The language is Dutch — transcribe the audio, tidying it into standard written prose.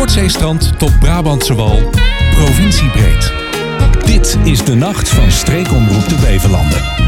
Noordzeestrand tot Brabantse Wal, provinciebreed. Dit is de nacht van Streekomroep de Beverlanden.